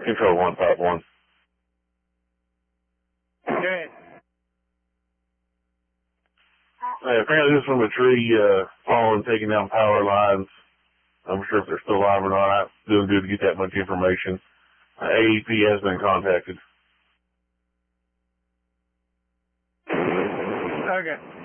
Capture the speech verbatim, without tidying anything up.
Control one five one. Go ahead. Uh, apparently this is from a tree uh, falling, taking down power lines. I'm sure if they're still alive or not. I'm doing good to get that much information. Uh, A E P has been contacted. Okay.